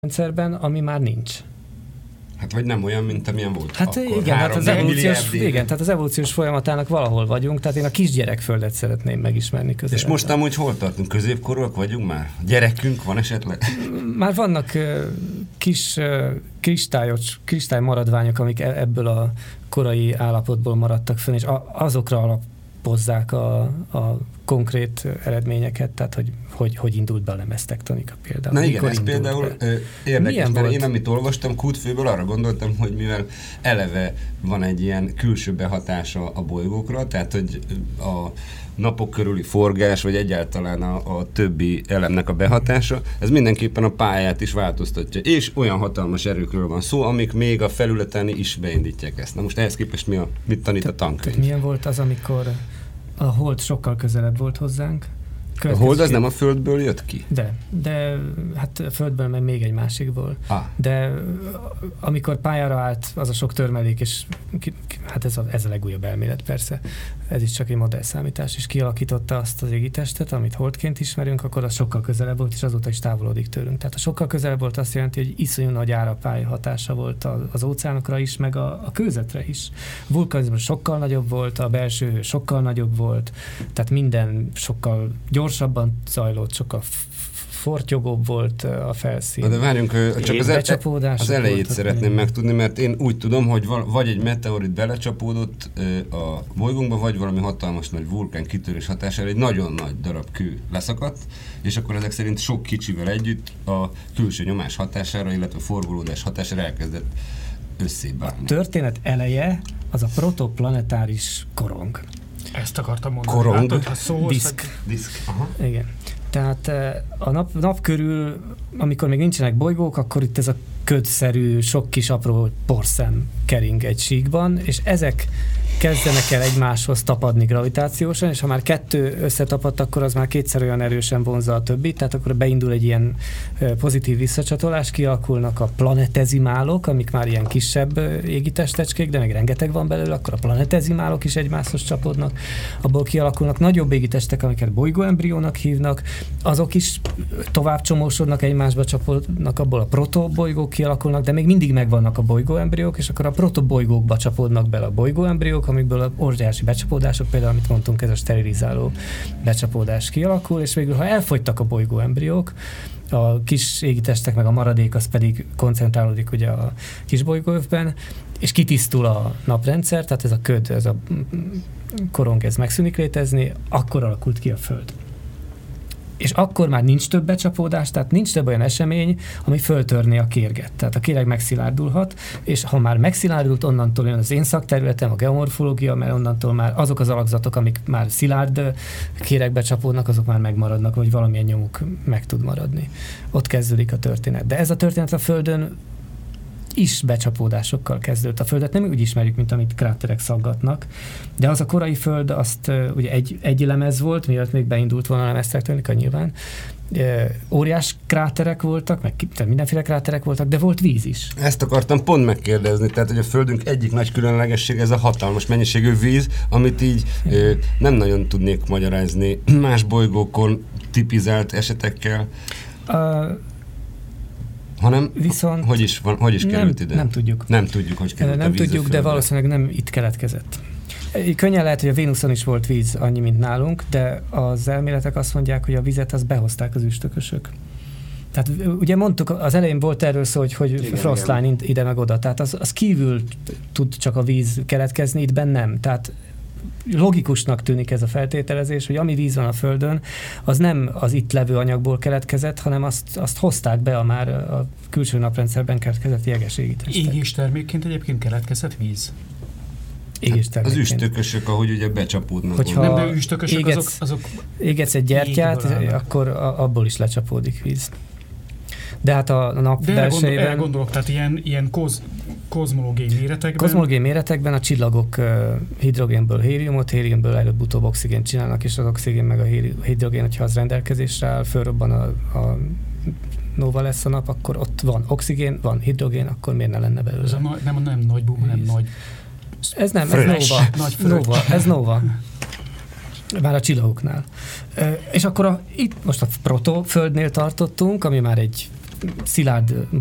rendszerben, ami már nincs. Hát vagy nem olyan, mint amilyen volt hát akkor. Igen, tehát az evolúciós folyamatának valahol vagyunk, tehát én a kisgyerekföldet szeretném megismerni közben. És most amúgy hol tartunk? Középkorúak vagyunk már? Gyerekünk van esetleg? Már vannak kis kristálymaradványok, amik ebből a korai állapotból maradtak fönn, és azokra alapozzák a konkrét eredményeket, tehát hogy indult be a lemeztektonika például. Na igen, ez például érdekes, mert én amit olvastam Kútfőből, arra gondoltam, hogy mivel eleve van egy ilyen külső behatása a bolygókra, tehát hogy a napok körüli forgás, vagy egyáltalán a többi elemnek a behatása, ez mindenképpen a pályát is változtatja. És olyan hatalmas erőkről van szó, amik még a felületen is beindítják ezt. Na most ehhez képest mit tanít a tankönyv? Milyen volt az, amikor a hold sokkal közelebb volt hozzánk? A hold az nem a Földből jött ki? De hát a Földből, meg még egy másikból. De amikor pályára állt az a sok törmelék, és hát ez a legújabb elmélet persze, ez is csak egy modellszámítás, és kialakította azt az égitestet, amit holdként ismerünk, akkor az sokkal közelebb volt, és azóta is távolodik tőlünk. Tehát a sokkal közelebb volt azt jelenti, hogy iszonyú nagy árapály hatása volt az óceánokra is, meg a kőzetre is. A vulkanizmus sokkal nagyobb volt, a belső hő sokkal nagyobb volt, tehát minden sokkal gyorsabban zajlott, sokkal fortyogóbb volt a felszín. De várjunk, csak az elejét szeretném megtudni, mert én úgy tudom, hogy vagy egy meteorit belecsapódott a bolygónkba, vagy valami hatalmas nagy vulkán kitörés hatására egy nagyon nagy darab kő leszakadt, és akkor ezek szerint sok kicsivel együtt a külső nyomás hatására, illetve a forgolódás hatására elkezdett összébálni. A történet eleje az a protoplanetáris korong. Ezt akartam mondani. Korong? Diszk. Aha. Igen. Tehát a nap körül, amikor még nincsenek bolygók, akkor itt ez a ködszerű, sok kis apró porszem kering egy síkban, és ezek kezdenek el egymáshoz tapadni gravitációsan, és ha már kettő összetapadt, akkor az már kétszer olyan erősen vonzza a többit, tehát akkor beindul egy ilyen pozitív visszacsatolás, kialakulnak a planetezimálok, amik már ilyen kisebb égitestecskék, de még rengeteg van belőle, akkor a planetezimálok is egymáshoz csapódnak, abból kialakulnak nagyobb égitestek, amiket bolygóembriónak hívnak, azok is tovább csomósodnak, egymásba csapódnak, abból a protobolygók kialakulnak, de még mindig megvannak a bolygóembriók, és akkor a protobolygókba csapódnak bele a bolygóembriók, amikből a óriási becsapódások, például amit mondtunk, ez a sterilizáló becsapódás kialakul, és végül, ha elfogytak a bolygóembriók, a kis égitestek meg a maradék, az pedig koncentrálódik ugye a kis bolygóövben, és kitisztul a naprendszer, tehát ez a köd, ez a korong, ez megszűnik létezni, akkor alakult ki a Föld. És akkor már nincs több becsapódás, tehát nincs több olyan esemény, ami föltörné a kérget. Tehát a kéreg megszilárdulhat, és ha már megszilárdult, onnantól jön az én szakterületem, a geomorfológia, mert onnantól már azok az alakzatok, amik már szilárd kéregbe csapódnak, azok már megmaradnak, vagy valamilyen nyomuk meg tud maradni. Ott kezdődik a történet. De ez a történet a Földön is becsapódásokkal kezdődött. A Földet nem úgy ismerjük, mint amit kráterek szaggatnak, de az a korai Föld, azt ugye egy lemez volt, mielőtt még beindult volna a lemeztektonika nyilván. Óriás kráterek voltak, meg mindenféle kráterek voltak, de volt víz is. Ezt akartam pont megkérdezni, tehát hogy a Földünk egyik nagy különlegesség ez a hatalmas mennyiségű víz, amit így nem nagyon tudnék magyarázni más bolygókon tipizált esetekkel. Hanem viszont hogy is került ide? Nem tudjuk. Nem tudjuk, hogy került nem a víz tudjuk, de valószínűleg nem itt keletkezett. Könnyen lehet, hogy a Vénuszon is volt víz annyi, mint nálunk, de az elméletek azt mondják, hogy a vizet azt behozták az üstökösök. Tehát ugye mondtuk, az elején volt erről szó, hogy Frostline ide meg oda, tehát az kívül tud csak a víz keletkezni, itt nem. Tehát logikusnak tűnik ez a feltételezés, hogy ami víz van a Földön, az nem az itt levő anyagból keletkezett, hanem azt hozták be a külső naprendszerben keletkezett jeges égitestek. Égéstermékként egyébként keletkezett víz? Hát az üstökösök, ahogy ugye becsapódnak. Hogyha nem, de üstökösök azok égetsz egy gyertyát, akkor abból is lecsapódik víz. De hát a nap belsejében... Gondolok, tehát ilyen kozmológiai méretekben... Kozmológiai méretekben a csillagok hidrogénből héliumből előbb-utóbb oxigént csinálnak, és az oxigén meg a hidrogén, hogyha az rendelkezésre áll, fölrobban a nova lesz a nap, akkor ott van oxigén, van hidrogén, akkor miért ne lenne belőle? Ez nem nagy boom, hanem nagy... Ez nova. Ez nova. Már a csillagoknál. És akkor itt most a protoföldnél tartottunk, ami már egy szilárd